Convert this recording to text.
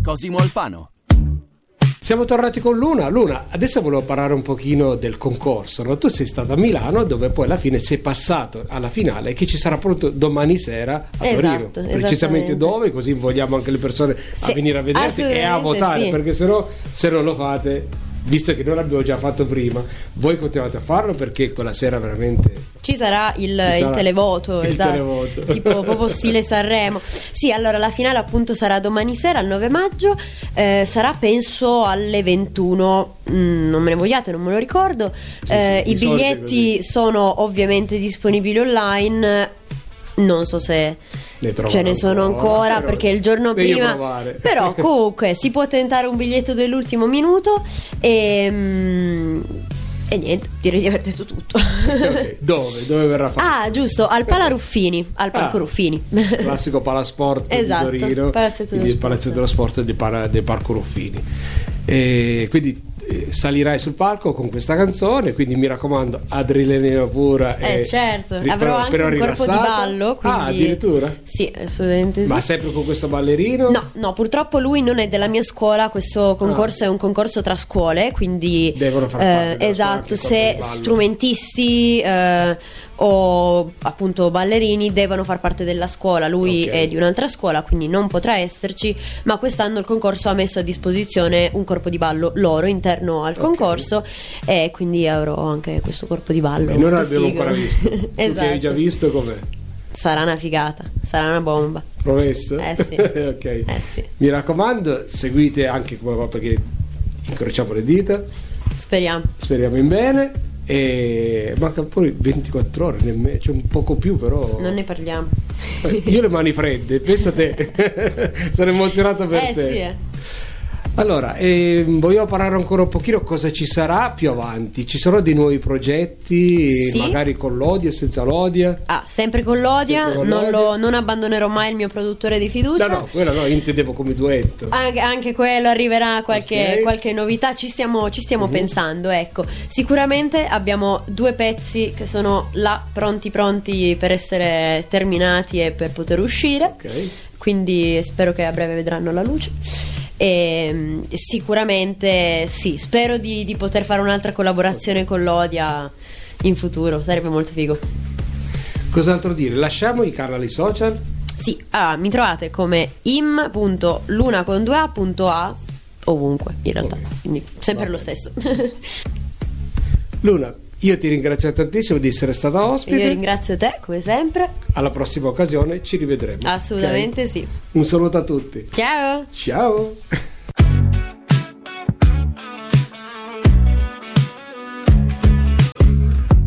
Cosimo Alfano. Siamo tornati con Luna. Luna, adesso volevo parlare un pochino del concorso, no? Tu sei stata a Milano, dove poi alla fine sei passato alla finale, che ci sarà pronto domani sera a Torino. Precisamente dove, così vogliamo anche le persone a venire a vederti e a votare, perché sennò, se non lo fate, visto che noi l'abbiamo già fatto prima, voi continuate a farlo, perché quella sera veramente ci sarà il televoto, esatto, tipo proprio stile Sanremo. Sì, allora la finale appunto sarà domani sera, il 9 maggio, sarà penso alle 21, non me ne vogliate, non me lo ricordo. I biglietti sono ovviamente disponibili online, non so se ce ne sono ancora, perché il giorno prima, però comunque si può tentare un biglietto dell'ultimo minuto e niente, direi di aver detto tutto. Okay. Dove verrà fatto? Giusto, al Pala Ruffini, al Parco Ruffini, classico Palasport di Torino, il Palazzetto dello Sport del Parco Ruffini. E quindi salirai sul palco con questa canzone, quindi mi raccomando, adrenalina pura. Certo, avrò anche un corpo di ballo, quindi... addirittura? Sì, assolutamente sì. Ma sempre con questo ballerino? No, purtroppo lui non è della mia scuola, questo concorso è un concorso tra scuole, quindi devono far parte esatto, se strumentisti o appunto ballerini devono far parte della scuola. Lui è di un'altra scuola, quindi non potrà esserci, ma quest'anno il concorso ha messo a disposizione un corpo di ballo loro interno al concorso, e quindi avrò anche questo corpo di ballo. Noi non l'abbiamo ancora visto. Esatto. Tu che hai già visto, com'è? Sarà una figata, sarà una bomba. Promesso? Sì. Ok. Sì. Mi raccomando, seguite anche come, perché incrociamo le dita. Speriamo in bene. E manca poi 24 ore, nemmeno, cioè un poco più, però non ne parliamo. Io le mani fredde, pensa te. Sono emozionato per te. Sì. Allora, vogliamo parlare ancora un pochino cosa ci sarà più avanti. Ci sono dei nuovi progetti, magari con l'Odia, senza l'Odia? Sempre con l'Odia, non abbandonerò mai il mio produttore di fiducia. No, quello no, intendevo come duetto. Anche quello arriverà, qualche novità, ci stiamo pensando, ecco. Sicuramente abbiamo 2 pezzi che sono là pronti per essere terminati e per poter uscire. Quindi spero che a breve vedranno la luce. E sicuramente sì, spero di poter fare un'altra collaborazione con l'Odia in futuro, sarebbe molto figo. Cos'altro dire? Lasciamo i canali social? Sì, mi trovate come im.luna.a ovunque in realtà, quindi sempre lo stesso. Luna, io ti ringrazio tantissimo di essere stata ospite. Io ringrazio te, come sempre. Alla prossima occasione ci rivedremo. Assolutamente sì. Un saluto a tutti. Ciao. Ciao.